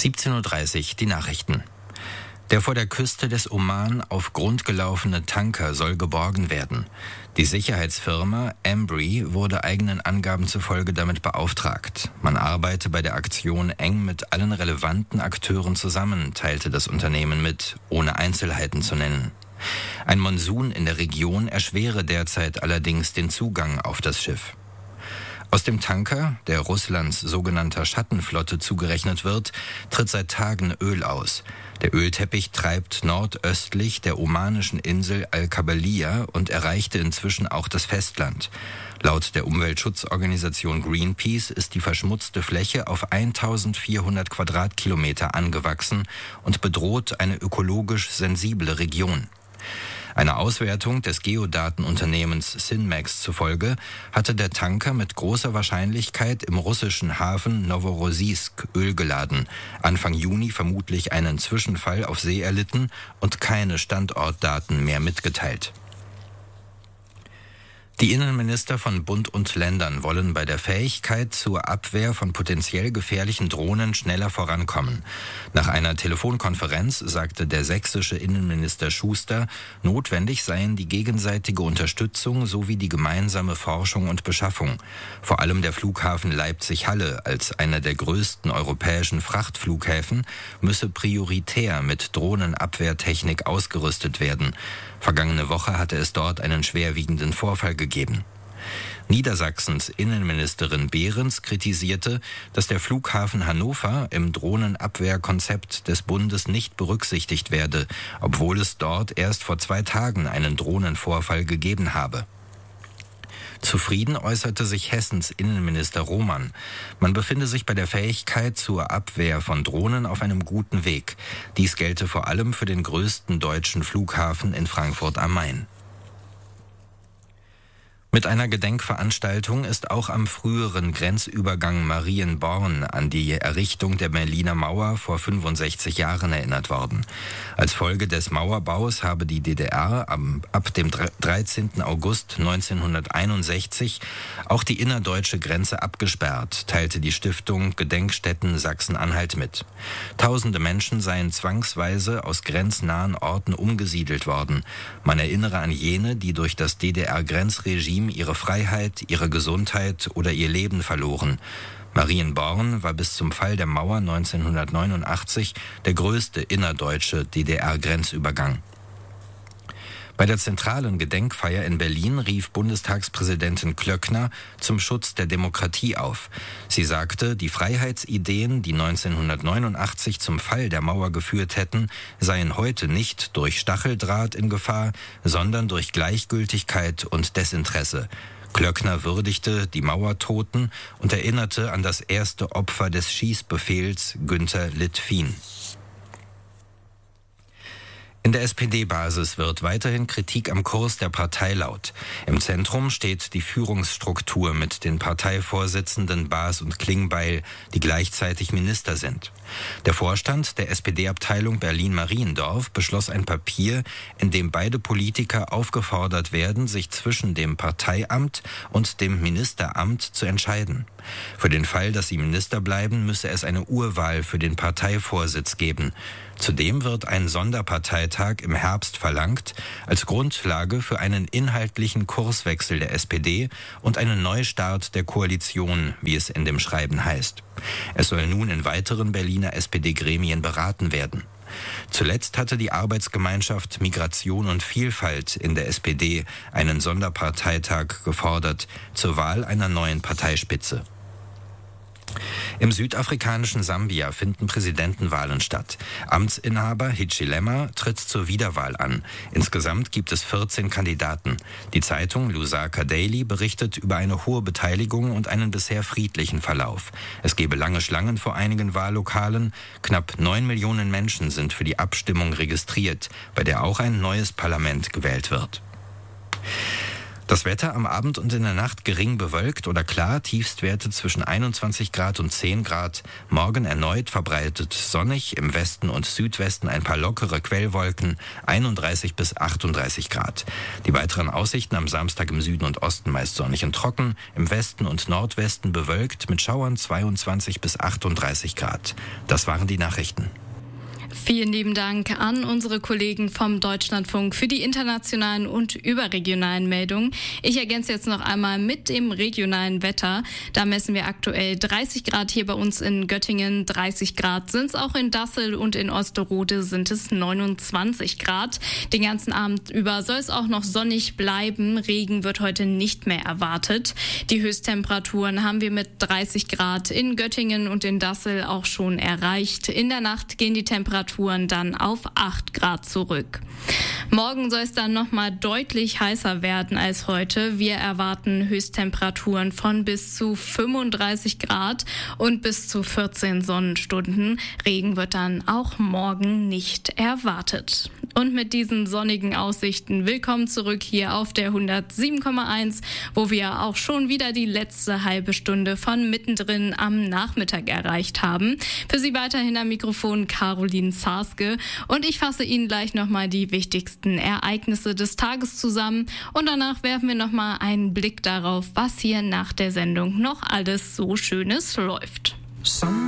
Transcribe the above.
17:30 Uhr die Nachrichten. Der vor der Küste des Oman auf Grund gelaufene Tanker soll geborgen werden. Die Sicherheitsfirma Embry wurde eigenen Angaben zufolge damit beauftragt. Man arbeite bei der Aktion eng mit allen relevanten Akteuren zusammen, teilte das Unternehmen mit, ohne Einzelheiten zu nennen. Ein Monsun in der Region erschwere derzeit allerdings den Zugang auf das Schiff. Aus dem Tanker, der Russlands sogenannter Schattenflotte zugerechnet wird, tritt seit Tagen Öl aus. Der Ölteppich treibt nordöstlich der omanischen Insel Al-Kabalia und erreichte inzwischen auch das Festland. Laut der Umweltschutzorganisation Greenpeace ist die verschmutzte Fläche auf 1400 Quadratkilometer angewachsen und bedroht eine ökologisch sensible Region. Einer Auswertung des Geodatenunternehmens Sinmax zufolge hatte der Tanker mit großer Wahrscheinlichkeit im russischen Hafen Noworossiysk Öl geladen, Anfang Juni vermutlich einen Zwischenfall auf See erlitten und keine Standortdaten mehr mitgeteilt. Die Innenminister von Bund und Ländern wollen bei der Fähigkeit zur Abwehr von potenziell gefährlichen Drohnen schneller vorankommen. Nach einer Telefonkonferenz sagte der sächsische Innenminister Schuster, notwendig seien die gegenseitige Unterstützung sowie die gemeinsame Forschung und Beschaffung. Vor allem der Flughafen Leipzig-Halle als einer der größten europäischen Frachtflughäfen müsse prioritär mit Drohnenabwehrtechnik ausgerüstet werden. Vergangene Woche hatte es dort einen schwerwiegenden Vorfall gegeben. Niedersachsens Innenministerin Behrens kritisierte, dass der Flughafen Hannover im Drohnenabwehrkonzept des Bundes nicht berücksichtigt werde, obwohl es dort erst vor 2 Tagen einen Drohnenvorfall gegeben habe. Zufrieden äußerte sich Hessens Innenminister Roman. Man befinde sich bei der Fähigkeit zur Abwehr von Drohnen auf einem guten Weg. Dies gelte vor allem für den größten deutschen Flughafen in Frankfurt am Main. Mit einer Gedenkveranstaltung ist auch am früheren Grenzübergang Marienborn an die Errichtung der Berliner Mauer vor 65 Jahren erinnert worden. Als Folge des Mauerbaus habe die DDR ab dem 13. August 1961 auch die innerdeutsche Grenze abgesperrt, teilte die Stiftung Gedenkstätten Sachsen-Anhalt mit. Tausende Menschen seien zwangsweise aus grenznahen Orten umgesiedelt worden. Man erinnere an jene, die durch das DDR-Grenzregime ihre Freiheit, ihre Gesundheit oder ihr Leben verloren. Marienborn war bis zum Fall der Mauer 1989 der größte innerdeutsche DDR-Grenzübergang. Bei der zentralen Gedenkfeier in Berlin rief Bundestagspräsidentin Klöckner zum Schutz der Demokratie auf. Sie sagte, die Freiheitsideen, die 1989 zum Fall der Mauer geführt hätten, seien heute nicht durch Stacheldraht in Gefahr, sondern durch Gleichgültigkeit und Desinteresse. Klöckner würdigte die Mauertoten und erinnerte an das erste Opfer des Schießbefehls, Günter Littfien. In der SPD-Basis wird weiterhin Kritik am Kurs der Partei laut. Im Zentrum steht die Führungsstruktur mit den Parteivorsitzenden Baas und Klingbeil, die gleichzeitig Minister sind. Der Vorstand der SPD-Abteilung Berlin-Mariendorf beschloss ein Papier, in dem beide Politiker aufgefordert werden, sich zwischen dem Parteiamt und dem Ministeramt zu entscheiden. Für den Fall, dass sie Minister bleiben, müsse es eine Urwahl für den Parteivorsitz geben. Zudem wird ein Sonderparteitag im Herbst verlangt, als Grundlage für einen inhaltlichen Kurswechsel der SPD und einen Neustart der Koalition, wie es in dem Schreiben heißt. Es soll nun in weiteren Berliner SPD-Gremien beraten werden. Zuletzt hatte die Arbeitsgemeinschaft Migration und Vielfalt in der SPD einen Sonderparteitag gefordert zur Wahl einer neuen Parteispitze. Im südafrikanischen Sambia finden Präsidentenwahlen statt. Amtsinhaber Hichilema tritt zur Wiederwahl an. Insgesamt gibt es 14 Kandidaten. Die Zeitung Lusaka Daily berichtet über eine hohe Beteiligung und einen bisher friedlichen Verlauf. Es gebe lange Schlangen vor einigen Wahllokalen. Knapp 9 Millionen Menschen sind für die Abstimmung registriert, bei der auch ein neues Parlament gewählt wird. Das Wetter am Abend und in der Nacht gering bewölkt oder klar, Tiefstwerte zwischen 21 Grad und 10 Grad. Morgen erneut verbreitet sonnig, im Westen und Südwesten ein paar lockere Quellwolken, 31 bis 38 Grad. Die weiteren Aussichten am Samstag im Süden und Osten meist sonnig und trocken, im Westen und Nordwesten bewölkt mit Schauern 22 bis 38 Grad. Das waren die Nachrichten. Vielen lieben Dank an unsere Kollegen vom Deutschlandfunk für die internationalen und überregionalen Meldungen. Ich ergänze jetzt noch einmal mit dem regionalen Wetter. Da messen wir aktuell 30 Grad hier bei uns in Göttingen, 30 Grad sind es auch in Dassel und in Osterode sind es 29 Grad. Den ganzen Abend über soll es auch noch sonnig bleiben. Regen wird heute nicht mehr erwartet. Die Höchsttemperaturen haben wir mit 30 Grad in Göttingen und in Dassel auch schon erreicht. In der Nacht gehen die Temperaturen dann auf 8 Grad zurück. Morgen soll es dann nochmal deutlich heißer werden als heute. Wir erwarten Höchsttemperaturen von bis zu 35 Grad und bis zu 14 Sonnenstunden. Regen wird dann auch morgen nicht erwartet. Und mit diesen sonnigen Aussichten willkommen zurück hier auf der 107,1, wo wir auch schon wieder die letzte halbe Stunde von mittendrin am Nachmittag erreicht haben. Für Sie weiterhin am Mikrofon Caroline Zarske und ich fasse Ihnen gleich nochmal die wichtigsten Ereignisse des Tages zusammen und danach werfen wir nochmal einen Blick darauf, was hier nach der Sendung noch alles so Schönes läuft.